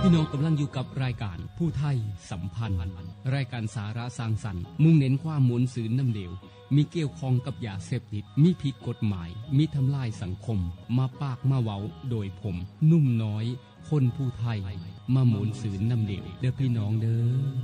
พี่น้องกำลังอยู่กับรายการผู้ไทยสัมพันธ์รายการสาระสร้างสรรค์มุ่งเน้นความมวลซื่นน้ำเหลวมีเกี่ยวข้องกับยาเสพติดมีผิดกฎหมายมีทำลายสังคมมาปากมาเว้าโดยผมนุ่มน้อยคนผู้ไทยมาหมุนซื่นน้ำเหลวเด้อพี่น้องเด้อ